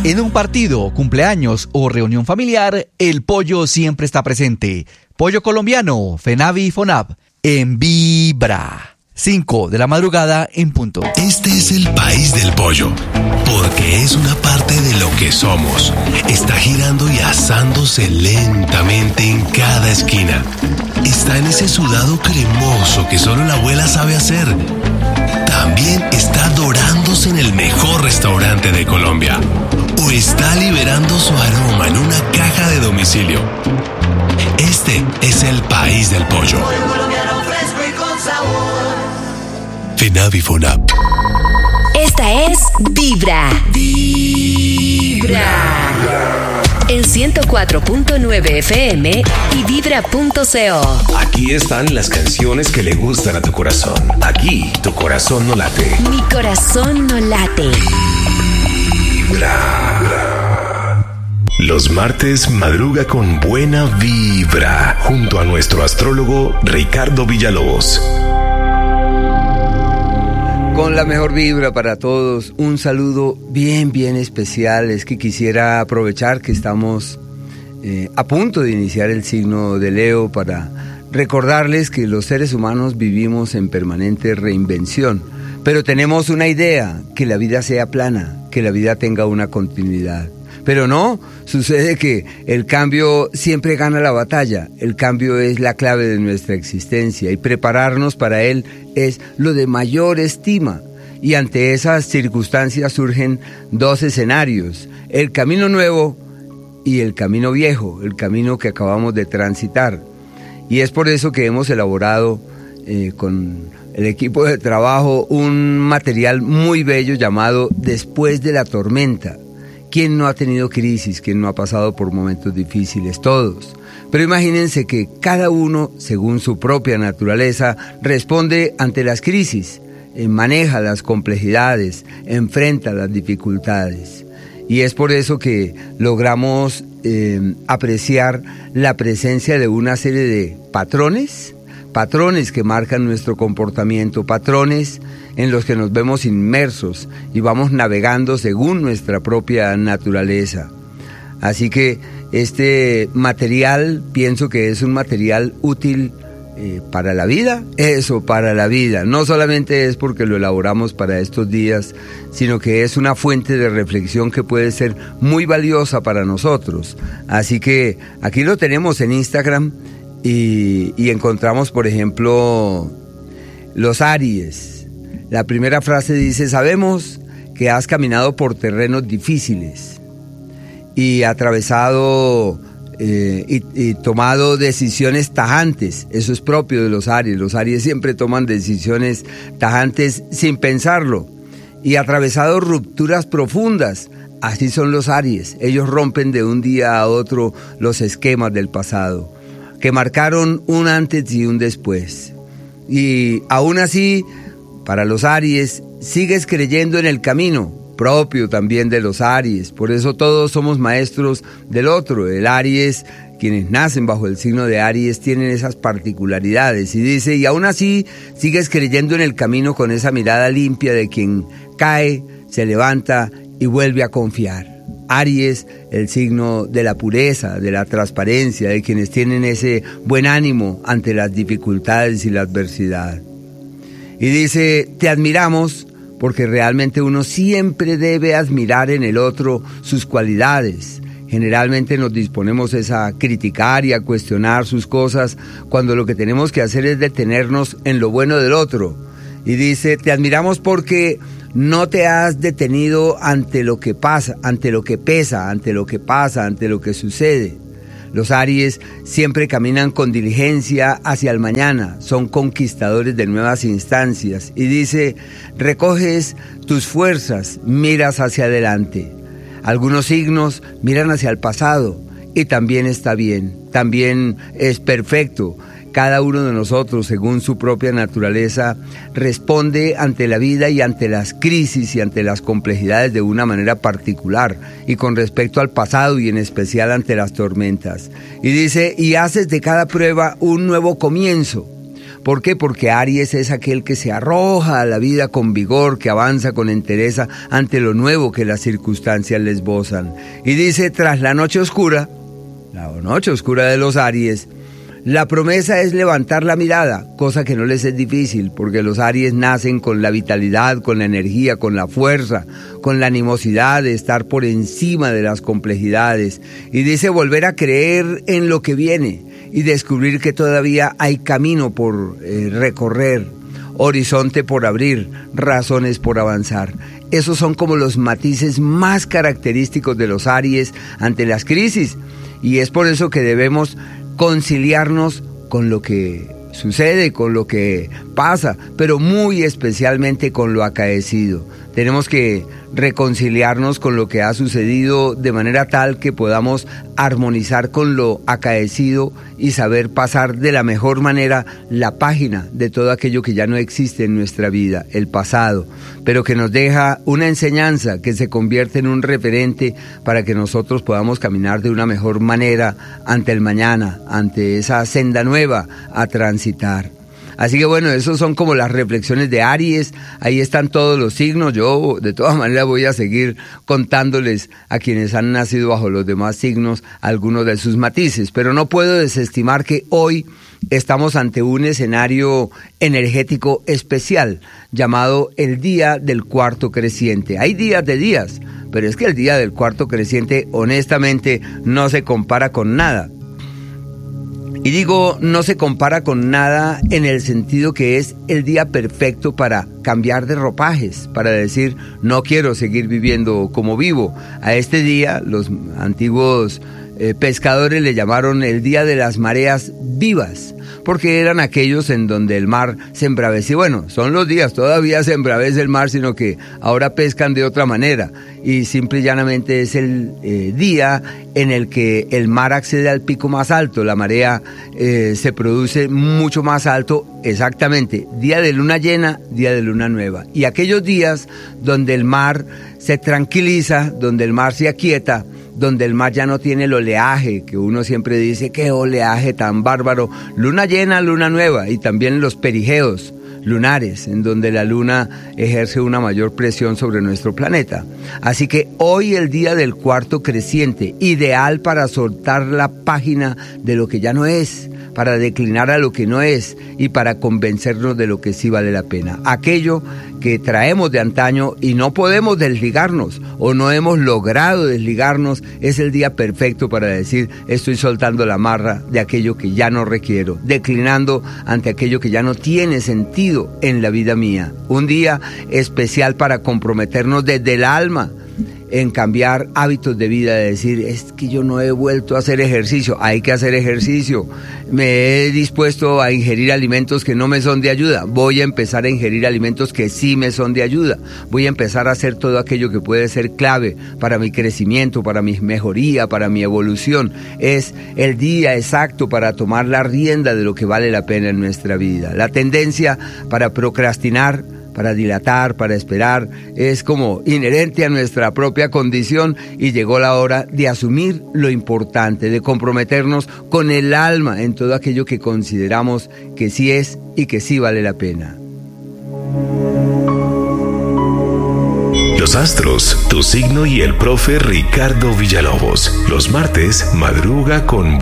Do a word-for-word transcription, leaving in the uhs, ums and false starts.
En un partido, cumpleaños o reunión familiar, el pollo siempre está presente. Pollo colombiano, FENAVI y FONAP, en Vibra. cinco de la madrugada en punto. Este es el país del pollo, porque es una parte de lo que somos. Está girando y asándose lentamente en cada esquina. Está en ese sudado cremoso que solo la abuela sabe hacer. También está dorándose en el mejor restaurante de Colombia. O está liberando su aroma en una caja de domicilio. Este es el país del pollo. Pollo colombiano fresco y con sabor. FENAVI FONAP. Esta es Vibra. Vibra. En ciento cuatro punto nueve F M y vibra punto co. Aquí están las canciones que le gustan a tu corazón. Aquí tu corazón no late. Mi corazón no late. Vibra. Los martes madruga con buena vibra junto a nuestro astrólogo Ricardo Villalobos. Con la mejor vibra para todos, un saludo bien, bien especial. Es que quisiera aprovechar que estamos eh, a punto de iniciar el signo de Leo para recordarles que los seres humanos vivimos en permanente reinvención, pero tenemos una idea, que la vida sea plana, que la vida tenga una continuidad. Pero no, sucede que el cambio siempre gana la batalla, el cambio es la clave de nuestra existencia y prepararnos para él es lo de mayor estima. Y ante esas circunstancias surgen dos escenarios, el camino nuevo y el camino viejo, el camino que acabamos de transitar. Y es por eso que hemos elaborado eh, con el equipo de trabajo un material muy bello llamado Después de la tormenta. ¿Quién no ha tenido crisis? ¿Quién no ha pasado por momentos difíciles? Todos. Pero imagínense que cada uno, según su propia naturaleza, responde ante las crisis, eh, maneja las complejidades, enfrenta las dificultades. Y es por eso que logramos eh, apreciar la presencia de una serie de patrones, patrones que marcan nuestro comportamiento, patrones en los que nos vemos inmersos y vamos navegando según nuestra propia naturaleza. Así que este material pienso que es un material útil eh, para la vida, eso, para la vida. No solamente es porque lo elaboramos para estos días, sino que es una fuente de reflexión que puede ser muy valiosa para nosotros. Así que aquí lo tenemos en Instagram y, y encontramos, por ejemplo, los Aries. La primera frase dice: sabemos que has caminado por terrenos difíciles y atravesado eh, y, y tomado decisiones tajantes. Eso es propio de los Aries. Los Aries siempre toman decisiones tajantes sin pensarlo. Y atravesado rupturas profundas. Así son los Aries. Ellos rompen de un día a otro los esquemas del pasado, que marcaron un antes y un después. Y aún así, para los Aries, sigues creyendo en el camino propio también de los Aries. Por eso todos somos maestros del otro. El Aries, quienes nacen bajo el signo de Aries, tienen esas particularidades. Y dice, y aún así sigues creyendo en el camino con esa mirada limpia de quien cae, se levanta y vuelve a confiar. Aries, el signo de la pureza, de la transparencia, de quienes tienen ese buen ánimo ante las dificultades y la adversidad. Y dice, te admiramos porque realmente uno siempre debe admirar en el otro sus cualidades. Generalmente nos disponemos es a criticar y a cuestionar sus cosas cuando lo que tenemos que hacer es detenernos en lo bueno del otro. Y dice, te admiramos porque no te has detenido ante lo que pasa, ante lo que pesa, ante lo que pasa, ante lo que sucede. Los Aries siempre caminan con diligencia hacia el mañana, son conquistadores de nuevas instancias. Y dice, recoges tus fuerzas, miras hacia adelante. Algunos signos miran hacia el pasado y también está bien, también es perfecto. Cada uno de nosotros, según su propia naturaleza, responde ante la vida y ante las crisis y ante las complejidades de una manera particular y con respecto al pasado y en especial ante las tormentas. Y dice, y haces de cada prueba un nuevo comienzo. ¿Por qué? Porque Aries es aquel que se arroja a la vida con vigor, que avanza con entereza ante lo nuevo que las circunstancias les bozan. Y dice, tras la noche oscura, la noche oscura de los Aries, la promesa es levantar la mirada, cosa que no les es difícil, porque los Aries nacen con la vitalidad, con la energía, con la fuerza, con la animosidad de estar por encima de las complejidades. Y dice volver a creer en lo que viene y descubrir que todavía hay camino por eh, recorrer, horizonte por abrir, razones por avanzar. Esos son como los matices más característicos de los Aries ante las crisis, y es por eso que debemos conciliarnos con lo que sucede, con lo que pasa, pero muy especialmente con lo acaecido. Tenemos que reconciliarnos con lo que ha sucedido de manera tal que podamos armonizar con lo acaecido y saber pasar de la mejor manera la página de todo aquello que ya no existe en nuestra vida, el pasado, pero que nos deja una enseñanza que se convierte en un referente para que nosotros podamos caminar de una mejor manera ante el mañana, ante esa senda nueva a transitar. Así que bueno, esos son como las reflexiones de Aries, ahí están todos los signos. Yo de todas maneras voy a seguir contándoles a quienes han nacido bajo los demás signos algunos de sus matices, pero no puedo desestimar que hoy estamos ante un escenario energético especial llamado el Día del Cuarto Creciente. Hay días de días, pero es que el Día del Cuarto Creciente honestamente no se compara con nada. Y digo, no se compara con nada en el sentido que es el día perfecto para cambiar de ropajes, para decir, no quiero seguir viviendo como vivo. A este día, los antiguos eh, pescadores le llamaron el día de las mareas vivas, porque eran aquellos en donde el mar se embravecía. Bueno, son los días, todavía se embravece el mar, sino que ahora pescan de otra manera. Y simple y llanamente es el eh, día en el que el mar accede al pico más alto, la marea eh, se produce mucho más alto, exactamente, día de luna llena, día de luna nueva. Y aquellos días donde el mar se tranquiliza, donde el mar se aquieta, donde el mar ya no tiene el oleaje, que uno siempre dice, qué oleaje tan bárbaro, luna llena, luna nueva, y también los perigeos lunares, en donde la luna ejerce una mayor presión sobre nuestro planeta. Así que hoy el día del cuarto creciente, ideal para soltar la página de lo que ya no es, para declinar a lo que no es y para convencernos de lo que sí vale la pena. Aquello que traemos de antaño y no podemos desligarnos o no hemos logrado desligarnos, es el día perfecto para decir, estoy soltando la amarra de aquello que ya no requiero, declinando ante aquello que ya no tiene sentido en la vida mía. Un día especial para comprometernos desde el alma en cambiar hábitos de vida, de decir, es que yo no he vuelto a hacer ejercicio, hay que hacer ejercicio, me he dispuesto a ingerir alimentos que no me son de ayuda, voy a empezar a ingerir alimentos que sí me son de ayuda, voy a empezar a hacer todo aquello que puede ser clave para mi crecimiento, para mi mejoría, para mi evolución. Es el día exacto para tomar la rienda de lo que vale la pena en nuestra vida. La tendencia para procrastinar, para dilatar, para esperar, es como inherente a nuestra propia condición, y llegó la hora de asumir lo importante, de comprometernos con el alma en todo aquello que consideramos que sí es y que sí vale la pena. Los astros, tu signo y el profe Ricardo Villalobos. Los martes madruga con